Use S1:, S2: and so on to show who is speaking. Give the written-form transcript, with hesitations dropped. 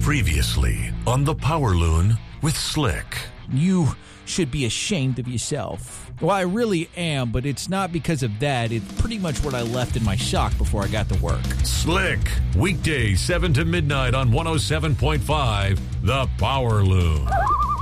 S1: Previously on the Power Loon with Slick.
S2: You should be ashamed of yourself. Well, I really am, but it's not because of that. It's pretty much what I left in my sock before I got to work.
S1: Slick, weekdays 7 to midnight on 107.5, The Power Loon.